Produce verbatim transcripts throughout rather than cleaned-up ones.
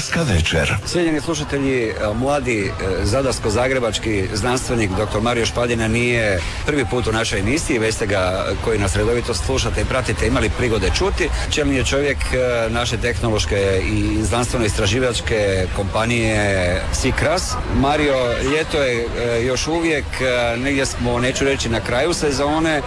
Zadarska večer. Cijenjeni slušatelji, mladi zadarsko-zagrebački znanstvenik doktor Mario Špadina nije prvi put u našoj emisiji, već ste ga, koji nas redovito slušate i pratite, imali prigode čuti. Čelni je čovjek naše tehnološke i znanstveno-istraživačke kompanije SICRAS. Mario, ljeto je još uvijek, negdje smo, neću reći na kraju sezone,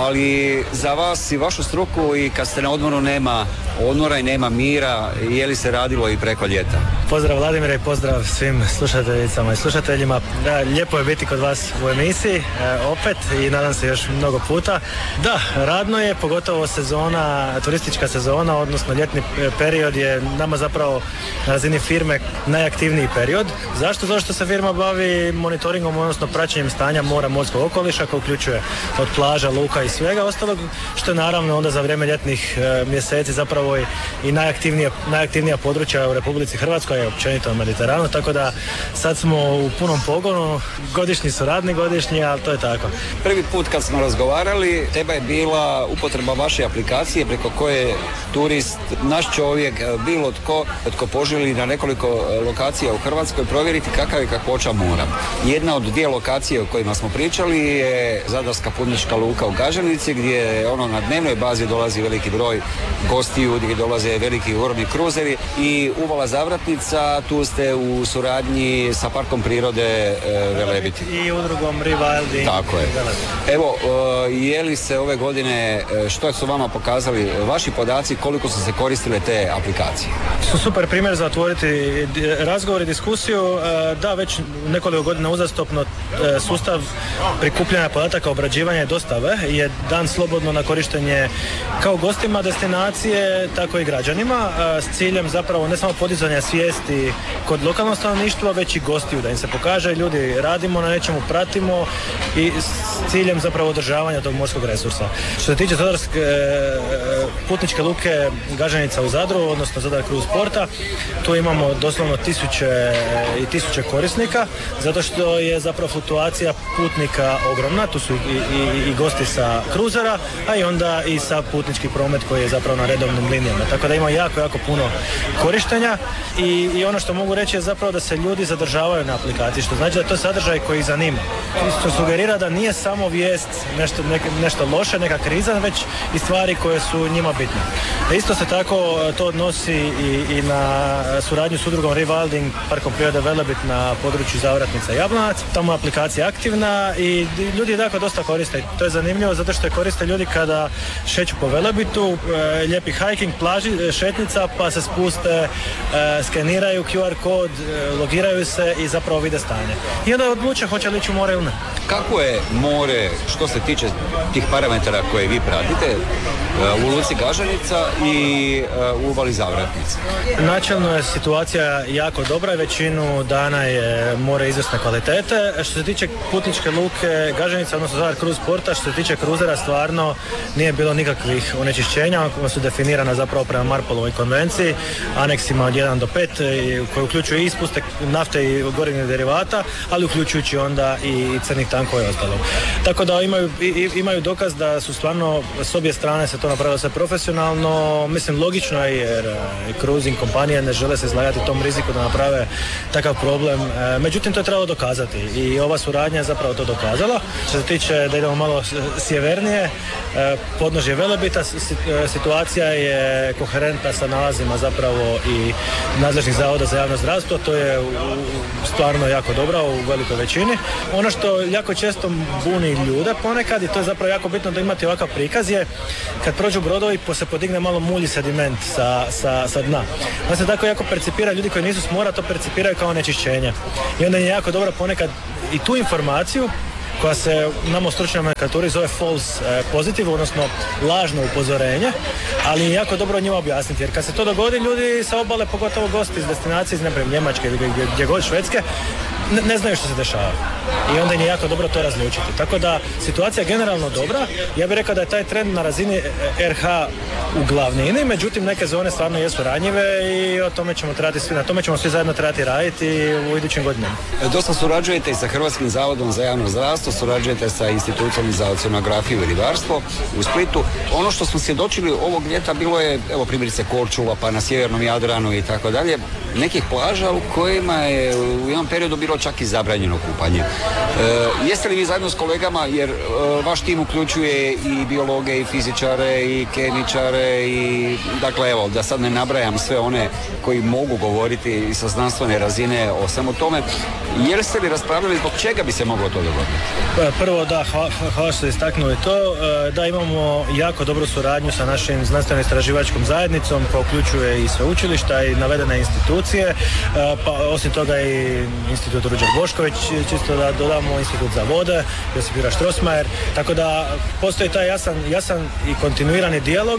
ali za vas i vašu struku i kad ste na odmoru nema odmora i nema mira, je li se radilo i preko ljeta? Pozdrav Vladimire i pozdrav svim slušateljicama i slušateljima. Da, lijepo je biti kod vas u emisiji, e, opet i nadam se još mnogo puta. Da, radno je, pogotovo sezona, turistička sezona, odnosno ljetni period je nama zapravo na razini firme najaktivniji period. Zašto? Zato što se firma bavi monitoringom, odnosno praćenjem stanja mora, morskog okoliša, koji uključuje od plaža, luka i svega ostalog, što je naravno onda za vrijeme ljetnih e, mjeseci zapravo i, i najaktivnija, najaktivnija područja u Republici Hrvatskoj i općenito u Mediteranu, tako da sad smo u punom pogonu, godišnji su radni godišnji, ali to je tako. Prvi put kad smo razgovarali, tema je bila upotreba vaše aplikacije preko koje turist, naš čovjek, bilo tko, tko poželi na nekoliko lokacija u Hrvatskoj provjeriti kakav je kakvoća mora. Jedna od dvije lokacije o kojima smo pričali je Zadarska putnička luka u Gaženici, gdje ono na dnevnoj bazi dolazi veliki broj gostiju, gdje dolaze veliki gorni kruzeri, i Uvala Zavratnica, tu ste u suradnji sa Parkom prirode e, Velebiti. I udrugom Rewilding. Tako je. Evo, e, je li se ove godine, što su vama pokazali vaši podaci, koliko su se koristile te aplikacije? Su super primjer za otvoriti razgovor i diskusiju. Da, već nekoliko godina uzastopno sustav prikupljanja podataka, obrađivanja i dostave je dan slobodno na korištenje kao gostima destinacije, tako i građanima, s ciljem zapravo ne samo podizanja svijesti kod lokalnog stanovništva, već i gostiju, da im se pokaže, ljudi radimo na nečemu, pratimo, i s ciljem zapravo održavanja tog morskog resursa. Što se tiče Zadarske putničke luke Gaženica u Zadru, odnosno Zadar Cruise Porta, tu imamo doslovno tisuće i tisuće korisnika, zato što je zapravo fluktuacija putnika ogromna, tu su i, i, i gosti sa kruzera, a i onda i sa putnički promet koji je zapravo na redovnim linijama. Tako da ima jako, jako puno korištenja, i, i ono što mogu reći je zapravo da se ljudi zadržavaju na aplikaciji, što znači da je to sadržaj koji ih zanima. Što sugerira da nije samo vijest nešto, ne, nešto loše, neka kriza, već i stvari koje su njima bitne. Isto se tako to odnosi i, i na suradnju s udrugom Rewilding, Parkom prirode Velebit na području Zavratnica i Jablanac. Tamo je aplikacija aktivna i ljudi je dakle dosta koriste. To je zanimljivo zato što je koriste ljudi kada šeću po Velebitu, e, lijepi hiking, plaži, šetnica, pa se spuste, e, skeniraju Q R kod, e, logiraju se i zapravo vide stanje. I onda odluče hoće li ići u more ili ne. Kako je more što se tiče tih parametara koje vi pratite u luci Gaženica i u Uvali Zavratnica? Načelno je situacija jako dobra i većinu dana je more izvrsne kvalitete. Što se tiče putničke luke Gaženica, odnosno Zadar Cruise Porta, što se tiče kruzera, stvarno nije bilo nikakvih onečišćenja koja su definirana zapravo prema Marpolovoj konvenciji, aneksima od jedan do pet, koji uključuju ispuste nafte i gorivnih derivata, ali uključujući onda i crnih tankova i ostalo. Tako da imaju, imaju dokaz da su stvarno s obje strane se to napravilo sve profesionalno. Mislim, logično je jer cruising kompanije ne žele se izlagati tom riziku da naprave takav problem. Međutim, to je trebalo dokazati i ova suradnja je zapravo to dokazala. Što se tiče da idemo malo sjevernije, podnožje Velebita, situacija je koherentna sa nalazima zapravo i nadležnih zavoda za javno zdravstvo. To je stvarno jako dobro u velikoj većini. Ono što jako često buni ljude ponekad, i to je zapravo jako bitno da imate ovakav prikaz, je kad prođu brodovi se podigne malo mulj sediment sa, sa, sa dna. Da se tako jako percipira, ljudi koji nisu s mora to percipiraju kao nečišćenje. I onda je jako dobro ponekad i tu informaciju koja se nam u stručnoj nomenklaturi zove false positive, odnosno lažno upozorenje, ali je jako dobro njima objasniti, jer kad se to dogodi, ljudi sa obale, pogotovo gosti iz destinacije iz, ne znam, Njemačke ili gdje, gdje god, Švedske, ne, ne znaju što se dešava. I onda im je jako dobro to razlučiti. Tako da situacija je generalno dobra. Ja bih rekao da je taj trend na razini R H u glavnini, međutim neke zone stvarno jesu ranjive i o tome ćemo trebati svi, na tome ćemo svi zajedno trebati raditi u idućim godinama. Dosta surađujete i sa Hrvatskim zavodom za javno zdravstvo, surađujete sa Institutom za oceanografiju i ribarstvo u Splitu. Ono što smo svjedočili ovog ljeta bilo je, evo primjerice Korčula, pa na sjevernom Jadranu i tako dalje, nekih plaža u kojima je u jednom periodu bilo čak i zabranjeno kupanje. E, jeste li vi zajedno s kolegama, jer e, vaš tim uključuje i biologe i fizičare i kemičare i dakle evo da sad ne nabrajam sve one koji mogu govoriti i sa znanstvene razine o samo tome, jeste li raspravljali zbog čega bi se moglo to dogoditi? Prvo da, hvala hva što ste istaknuli to, da imamo jako dobru suradnju sa našim znanstveno-istraživačkom zajednicom koja uključuje i sveučilišta i navedene institucije, pa osim toga i Institut Ruđer Bošković, čisto da dodamo Institut za vode, Josip Juraj Strossmayer, tako da postoji taj jasan, jasan i kontinuirani dijalog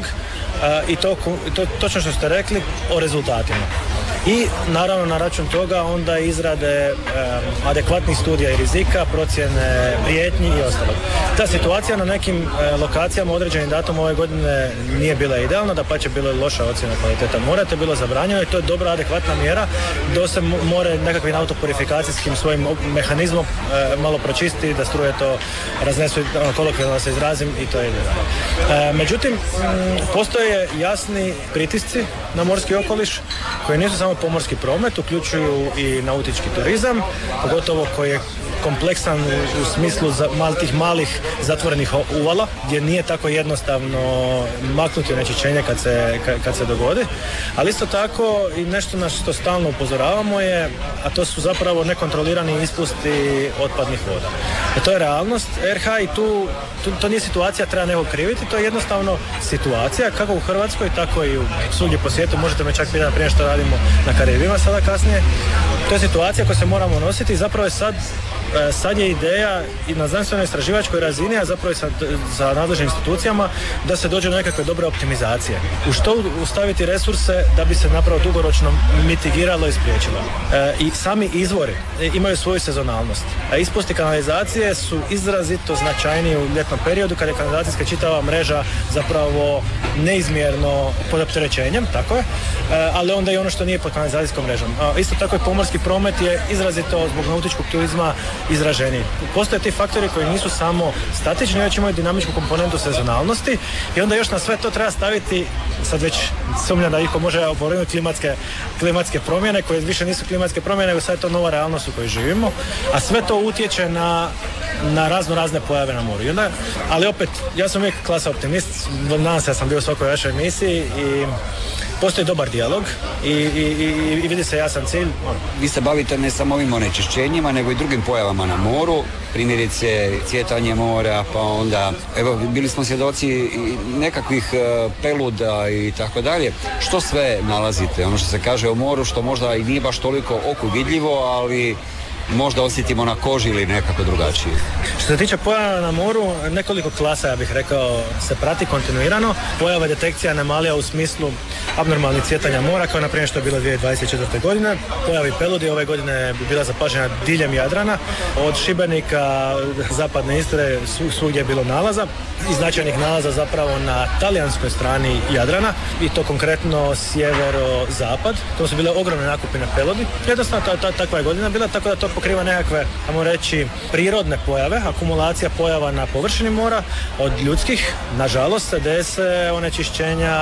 i to, to točno što ste rekli o rezultatima. I naravno na račun toga onda izrade um, adekvatnih studija i rizika, procjene prijetnji i ostalo. Ta situacija na nekim uh, lokacijama određenim datum ove godine nije bila idealna, da pa će bila loša ocjena kvaliteta mora, to je bilo zabranjeno i to je dobra adekvatna mjera da se more nekakvim autopurifikacijskim svojim mehanizmom uh, malo pročisti, da struje to raznesu, kolokvijalno se izrazim i to je idealno. Uh, međutim, um, postoje jasni pritisci na morski okoliš koji nisu samo pomorski promet, uključuju i nautički turizam, pogotovo koji je kompleksan u, u smislu za, mal, tih malih zatvorenih uvala, gdje nije tako jednostavno maknuti onečišćenje kad se, kad, kad se dogodi. Ali isto tako i nešto na što stalno upozoravamo je, a to su zapravo nekontrolirani ispusti otpadnih voda. E, to je realnost R H i tu, tu to nije situacija, treba nekog kriviti, to je jednostavno situacija kako u Hrvatskoj, tako i u svugdje po svijetu. Možete me čak pitati prije što radimo na Karibima sada kasnije. To je situacija koju se moramo nositi i zapravo je sad Sad je ideja i na znanstveno-istraživačkoj razini, a zapravo i sa, sa nadležnim institucijama, da se dođe do nekakve dobre optimizacije. U što ustaviti resurse da bi se napravo dugoročno mitigiralo i spriječilo. E, I sami izvori imaju svoju sezonalnost. A ispusti kanalizacije su izrazito značajniji u ljetnom periodu kada je kanalizacijska čitava mreža zapravo neizmjerno pod opterećenjem, tako je, e, ali onda i ono što nije pod kanalizacijskom mrežom. A isto tako i pomorski promet je izrazito zbog nautičkog turizma izraženiji. Postoje ti faktori koji nisu samo statični, već imaju dinamičku komponentu sezonalnosti i onda još na sve to treba staviti, sad već sumnjam da iko može oporenuti klimatske, klimatske promjene koje više nisu klimatske promjene, nego sad je to nova realnost u kojoj živimo, a sve to utječe na na razno razne pojave na moru. Onda, ali opet, ja sam uvijek klasa optimist, nadam se da sam bio u svakoj vašoj emisiji i postoji dobar dijalog i, i, i, i vidi se jasan cilj. Vi se bavite ne samo ovim onečišćenjima, nego i drugim pojavama na moru, primjerice cvjetanje mora, pa onda, evo, bili smo svjedoci nekakvih uh, peluda i tako dalje. Što sve nalazite? Ono što se kaže o moru, što možda i nije baš toliko oku vidljivo, ali možda osjetimo na koži ili nekako drugačije. Što se tiče pojava na moru, nekoliko klasa, ja bih rekao, se prati kontinuirano. Pojava detekcija anomalija u smislu abnormalnih cvjetanja mora, kao na primjer što je bilo dvije tisuće dvadeset četvrte. godine. Pojavi peludi ove godine bi bila zapažena diljem Jadrana. Od Šibenika, zapadne Istre, svugdje je bilo nalaza. I značajnih nalaza zapravo na talijanskoj strani Jadrana, i to konkretno sjevero-zapad. To su bile ogromne nakupine peludi. Jednostavno, ta, ta, takva je godina bila, tako da to pokriva nekakve, ajmo reći, prirodne pojave, akumulacija pojava na površini mora od ljudskih, nažalost se dese onečišćenja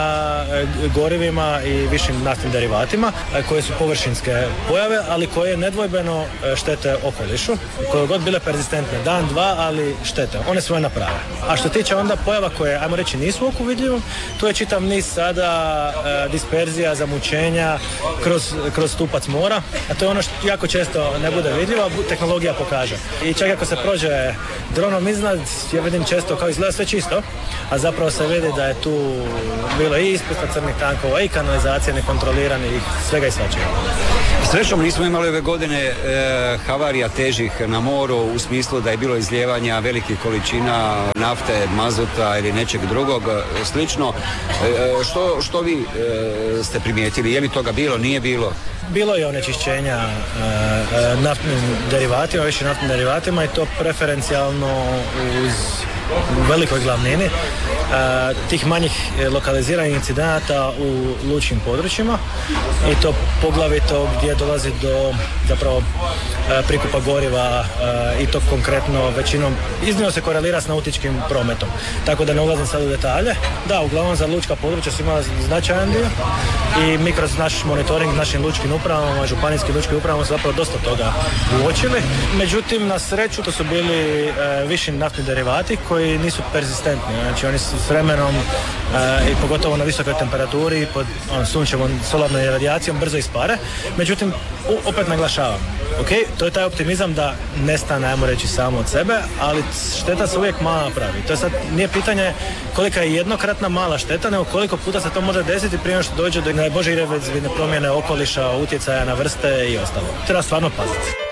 gorivima i višim naftnim derivatima koje su površinske pojave, ali koje nedvojbeno štete okolišu, koje god bile perzistentne, dan, dva, ali štete, one svoje naprave. A što tiče onda pojava koje, ajmo reći, nisu oku vidljivo, to je čitav niz sada e, disperzija, zamućenja kroz, kroz stupac mora, a to je ono što jako često ne bude vidljivo, tehnologija pokaže. I čak ako se prođe dronom iznad, ja vidim često kao izgleda sve čisto, a zapravo se vidi da je tu bilo i ispusta crnih tankova i kanalizacije nekontroliranih, svega i svačega. Srećom nismo imali ove godine e, havarija težih na moru u smislu da je bilo izlijevanja velikih količina nafte, mazuta ili nečeg drugog slično. E, što, što vi e, ste primijetili? Je li toga bilo, nije bilo? Bilo je onečišćenja e, naft, naftnim derivatima, više naftnim derivatima i to preferencijalno uz u velikoj glavnini uh, tih manjih lokaliziranih incidenata u lučkim područjima i to poglavito gdje dolazi do zapravo uh, prikupa goriva uh, i to konkretno većinom iznimno se korelira s nautičkim prometom. Tako da ne ulazim sad u detalje. Da, uglavnom za lučka područja su imala značajan dio i mi kroz naš monitoring našim lučkim upravama, županijskim lučkim upravama su zapravo dosta toga uočili. Međutim, na sreću to su bili uh, viši naftni derivati koji nisu persistentni, znači oni su s vremenom uh, i pogotovo na visokoj temperaturi pod on, sunčevom solarnom radijacijom brzo ispare. Međutim, u, opet naglašavam, ok, to je taj optimizam da nestane, ajmo reći, samo od sebe, ali šteta se uvijek mala pravi. To je sad nije pitanje kolika je jednokratna mala šteta, nego koliko puta se to može desiti prije što dođe do najbože irreverzibilne promjene okoliša, utjecaja na vrste i ostalo. Treba stvarno paziti.